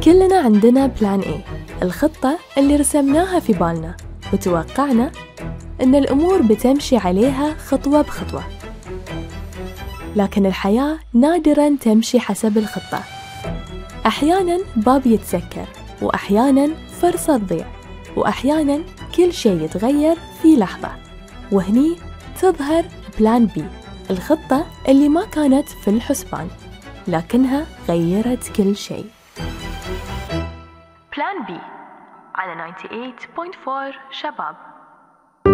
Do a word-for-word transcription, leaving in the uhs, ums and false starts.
كلنا عندنا بلان A، الخطة اللي رسمناها في بالنا وتوقعنا إن الأمور بتمشي عليها خطوة بخطوة. لكن الحياة نادراً تمشي حسب الخطة. أحياناً باب يتسكر، وأحياناً فرصة تضيع، وأحياناً كل شيء يتغير في لحظة. وهني تظهر بلان بي، الخطة اللي ما كانت في الحسبان لكنها غيرت كل شيء. بلان بي على تسعة وتسعين فاصلة أربعة شباب.